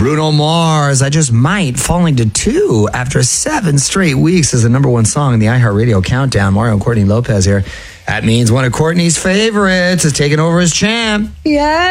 Bruno Mars, I Just Might, falling to 2 after 7 straight weeks as the number 1 song in the iHeartRadio countdown. Mario and Courtney Lopez here. That means one of Courtney's favorites is taking over as champ. Yeah.